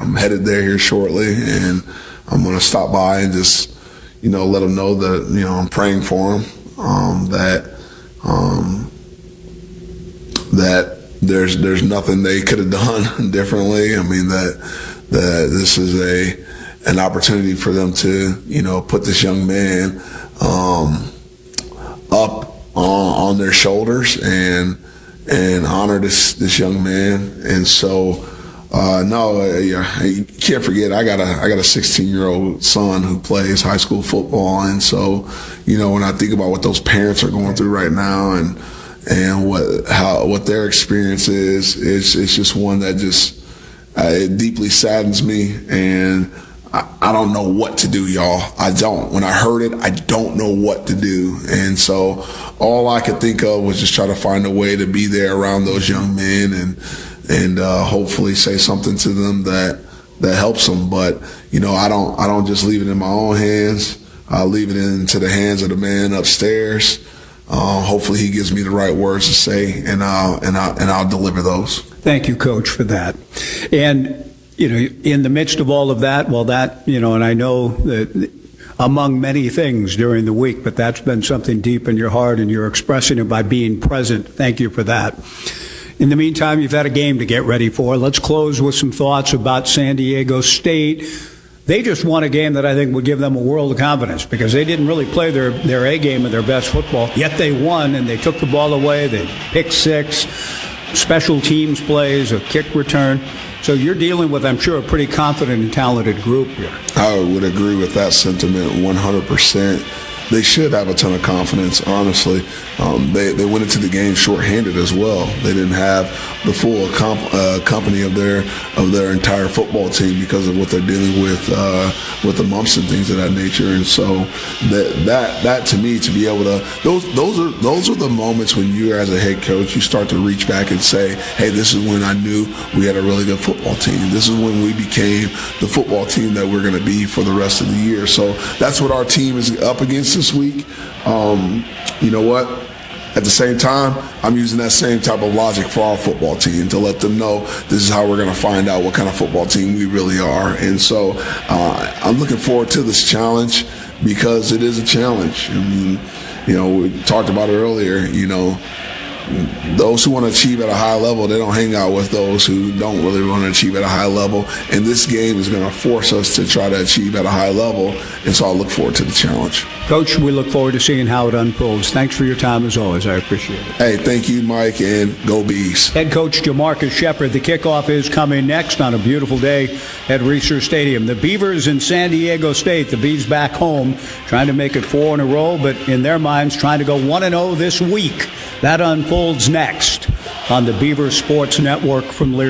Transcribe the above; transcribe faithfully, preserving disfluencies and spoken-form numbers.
I'm headed there here shortly, and I'm going to stop by and just, you know, let them know that, you know, I'm praying for them, um, that um, that there's there's nothing they could have done differently. I mean, that that this is a an opportunity for them to, you know, put this young man um, up on, on their shoulders and and honor this this young man. And so, uh, no, uh, you can't forget, I got a I got a sixteen year old son who plays high school football, and so, you know, when I think about what those parents are going through right now and and what how what their experience is, it's it's just one that just uh, it deeply saddens me, and I, I don't know what to do, y'all. I don't. When I heard it, I don't know what to do, and so all I could think of was just try to find a way to be there around those young men and and uh, hopefully say something to them that that helps them. But you know, I don't I don't just leave it in my own hands. I leave it into the hands of the man upstairs. Uh, hopefully, he gives me the right words to say, and I'll and I and I'll deliver those. Thank you, Coach, for that. And you know, in the midst of all of that, well, that you know, and I know that among many things during the week, but that's been something deep in your heart, and you're expressing it by being present. Thank you for that. In the meantime, you've had a game to get ready for. Let's close with some thoughts about San Diego State. They just won a game that I think would give them a world of confidence because they didn't really play their, their A game and their best football, yet they won, and they took the ball away. They picked six, special teams plays, a kick return. So you're dealing with, I'm sure, a pretty confident and talented group here. I would agree with that sentiment one hundred percent. They should have a ton of confidence, honestly. Um, they, they went into the game shorthanded as well. They didn't have the full comp, uh, company of their of their entire football team because of what they're dealing with uh, with the mumps and things of that nature. And so that that that to me, to be able to those those are those are the moments when you, as a head coach, you start to reach back and say, hey, this is when I knew we had a really good football team. This is when we became the football team that we're going to be for the rest of the year. So that's what our team is up against this week. Um, you know what? At the same time, I'm using that same type of logic for our football team to let them know this is how we're going to find out what kind of football team we really are. And so uh, I'm looking forward to this challenge because it is a challenge. I mean, you know, we talked about it earlier, you know, those who want to achieve at a high level, they don't hang out with those who don't really want to achieve at a high level. And this game is going to force us to try to achieve at a high level. And so I look forward to the challenge. Coach, we look forward to seeing how it unfolds. Thanks for your time as always. I appreciate it. Hey, thank you, Mike, and go Bees. Head coach Jamarcus Shepard. The kickoff is coming next on a beautiful day at Reser Stadium. The Beavers in San Diego State. The Bees back home, trying to make it four in a row, but in their minds, trying to go one and oh this week. That unfolds next on the Beaver Sports Network from Lear.